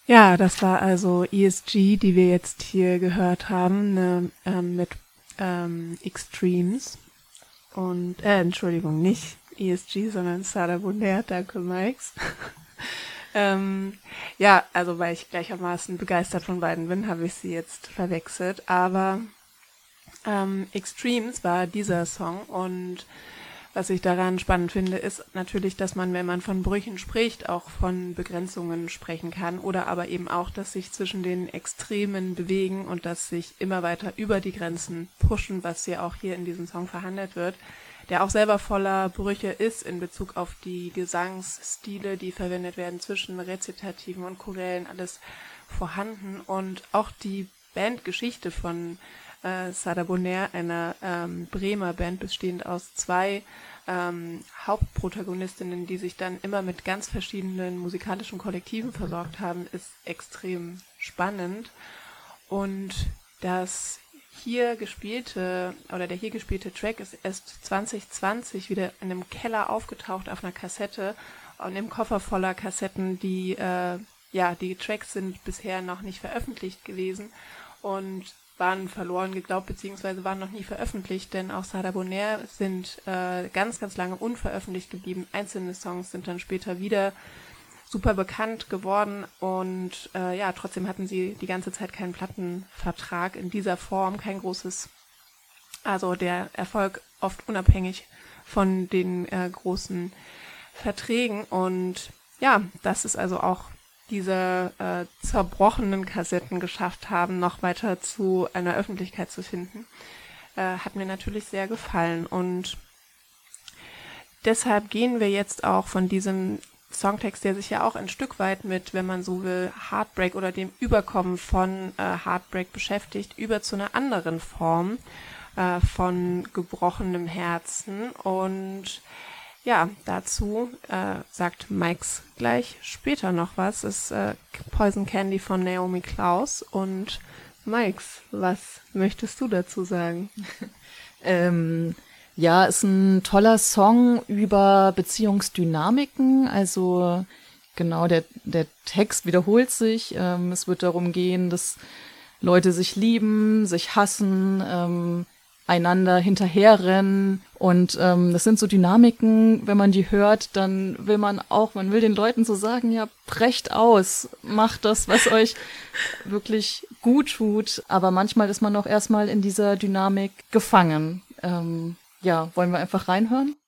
Ja, das war also ESG, die wir jetzt hier gehört haben, mit Extremes. Und, Entschuldigung, nicht ESG, sondern Sada Bounder, danke Mikes. ähm, ja, also weil ich gleichermaßen begeistert von beiden bin, habe ich sie jetzt verwechselt. Aber Extremes war dieser Song und was ich daran spannend finde, ist natürlich, dass man, wenn man von Brüchen spricht, auch von Begrenzungen sprechen kann oder aber eben auch, dass sich zwischen den Extremen bewegen und dass sich immer weiter über die Grenzen pushen, was ja auch hier in diesem Song verhandelt wird, der auch selber voller Brüche ist in Bezug auf die Gesangsstile, die verwendet werden zwischen Rezitativen und Chorälen, alles vorhanden und auch die Bandgeschichte von Sada Bounder, einer Bremer Band bestehend aus zwei Hauptprotagonistinnen, die sich dann immer mit ganz verschiedenen musikalischen Kollektiven versorgt haben, ist extrem spannend. Und das der hier gespielte Track ist erst 2020 wieder in einem Keller aufgetaucht auf einer Kassette und im Koffer voller Kassetten, die Tracks sind bisher noch nicht veröffentlicht gewesen und waren verloren geglaubt, beziehungsweise waren noch nie veröffentlicht, denn auch Sada Bounder sind ganz, ganz lange unveröffentlicht geblieben. Einzelne Songs sind dann später wieder super bekannt geworden und trotzdem hatten sie die ganze Zeit keinen Plattenvertrag in dieser Form, kein großes, also der Erfolg oft unabhängig von den großen Verträgen und ja, das ist also auch diese zerbrochenen Kassetten geschafft haben, noch weiter zu einer Öffentlichkeit zu finden, hat mir natürlich sehr gefallen. Und deshalb gehen wir jetzt auch von diesem Songtext, der sich ja auch ein Stück weit mit, wenn man so will, Heartbreak oder dem Überkommen von Heartbreak beschäftigt, über zu einer anderen Form von gebrochenem Herzen. Und ja, dazu sagt Mikes gleich später noch was. Es ist Poison Candy von Naomi Klaus. Und Mikes, was möchtest du dazu sagen? Ja, ist ein toller Song über Beziehungsdynamiken. Also genau, der Text wiederholt sich. Es wird darum gehen, dass Leute sich lieben, sich hassen, einander hinterherrennen und das sind so Dynamiken, wenn man die hört, dann man will den Leuten so sagen, ja, brecht aus, macht das, was euch wirklich gut tut, aber manchmal ist man auch erstmal in dieser Dynamik gefangen. Wollen wir einfach reinhören?